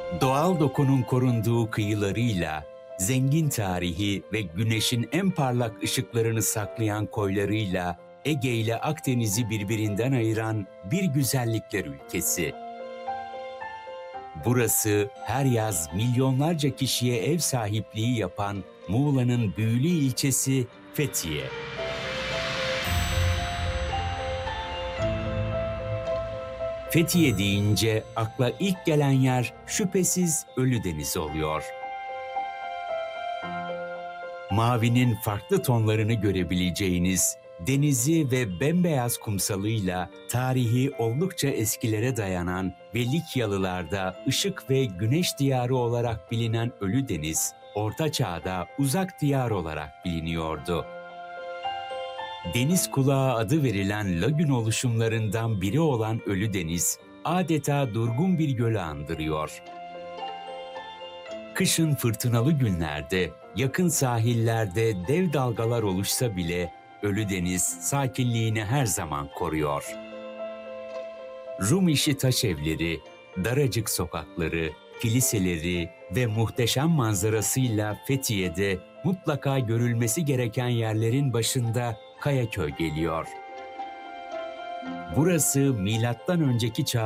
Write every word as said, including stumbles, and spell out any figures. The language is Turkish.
Doğal dokunun korunduğu kıyılarıyla, zengin tarihi ve güneşin en parlak ışıklarını saklayan koylarıyla Ege ile Akdeniz'i birbirinden ayıran bir güzellikler ülkesi. Burası her yaz milyonlarca kişiye ev sahipliği yapan Muğla'nın büyülü ilçesi Fethiye. Fethiye deyince akla ilk gelen yer şüphesiz Ölüdeniz oluyor. Mavinin farklı tonlarını görebileceğiniz denizi ve bembeyaz kumsalıyla tarihi oldukça eskilere dayanan ve Likyalılarda ışık ve güneş diyarı olarak bilinen Ölüdeniz, Orta Çağ'da uzak diyar olarak biliniyordu. Deniz kulağı adı verilen lagün oluşumlarından biri olan Ölüdeniz, adeta durgun bir gölü andırıyor. Kışın fırtınalı günlerde, yakın sahillerde dev dalgalar oluşsa bile Ölüdeniz sakinliğini her zaman koruyor. Rum işi taş evleri, daracık sokakları, kiliseleri ve muhteşem manzarasıyla Fethiye'de mutlaka görülmesi gereken yerlerin başında Kayaköy geliyor. Burası milattan önceki çağ